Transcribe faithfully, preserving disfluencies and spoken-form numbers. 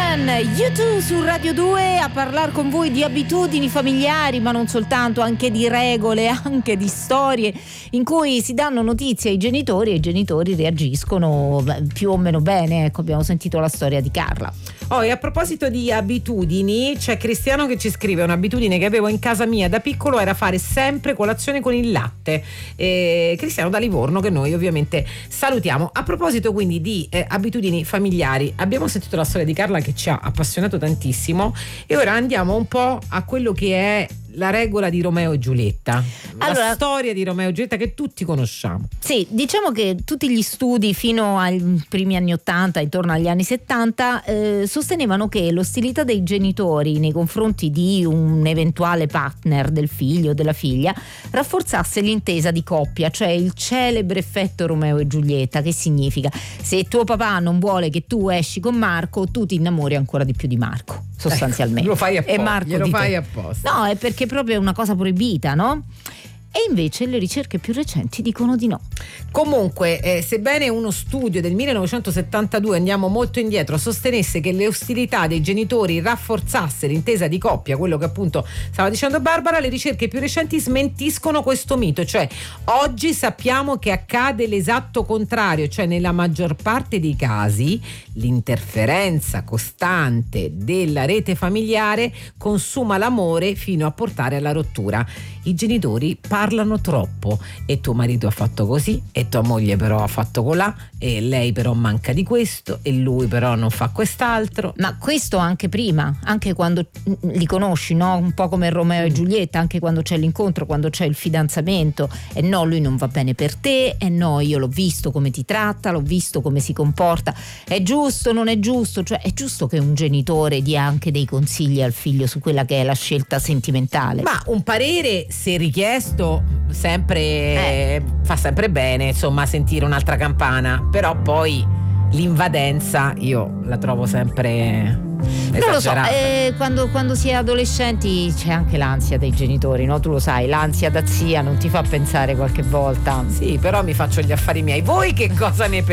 Stan, U due su Radio due a parlare con voi di abitudini familiari, ma non soltanto, anche di regole, anche di storie in cui si danno notizie ai genitori e i genitori reagiscono più o meno bene. Ecco, abbiamo sentito la storia di Carla. Oh, e a proposito di abitudini, c'è Cristiano che ci scrive: un'abitudine che avevo in casa mia da piccolo era fare sempre colazione con il latte. eh, Cristiano da Livorno, che noi ovviamente salutiamo. A proposito quindi di eh, abitudini familiari, abbiamo sentito la storia di Carla che ci ha appassionato tantissimo, e ora andiamo un po' a quello che è la regola di Romeo e Giulietta, allora, la storia di Romeo e Giulietta che tutti conosciamo. Sì, diciamo che tutti gli studi fino ai primi anni ottanta, intorno agli anni settanta, eh, sostenevano che l'ostilità dei genitori nei confronti di un eventuale partner del figlio o della figlia rafforzasse l'intesa di coppia, cioè il celebre effetto Romeo e Giulietta. Che significa? Se tuo papà non vuole che tu esci con Marco, tu ti innamori ancora di più di Marco, sostanzialmente. Ecco, lo fai apposta, e Marco glielo di fai te. apposta. No, è perché proprio è una cosa proibita, no? E invece le ricerche più recenti dicono di no. Comunque, eh, sebbene uno studio del millenovecentosettantadue, andiamo molto indietro, sostenesse che le ostilità dei genitori rafforzasse l'intesa di coppia, quello che appunto stava dicendo Barbara, le ricerche più recenti smentiscono questo mito. Cioè, oggi sappiamo che accade l'esatto contrario, cioè nella maggior parte dei casi l'interferenza costante della rete familiare consuma l'amore fino a portare alla rottura. I genitori parlano troppo, e tuo marito ha fatto così, e tua moglie però ha fatto colà, e lei però manca di questo, e lui però non fa quest'altro. Ma questo anche prima, anche quando li conosci, no? Un po' come Romeo e Giulietta, anche quando c'è l'incontro, quando c'è il fidanzamento. E no, lui non va bene per te, e no, io l'ho visto come ti tratta, l'ho visto come si comporta, è giusto, non è giusto? Cioè, è giusto che un genitore dia anche dei consigli al figlio su quella che è la scelta sentimentale. Ma un parere, se richiesto, sempre eh. fa sempre bene, insomma, sentire un'altra campana. Però poi l'invadenza io la trovo sempre esagerata. Non lo so, eh, quando, quando si è adolescenti c'è anche l'ansia dei genitori, no? Tu lo sai, l'ansia da zia non ti fa pensare qualche volta? Sì, però mi faccio gli affari miei. Voi che cosa ne pensate?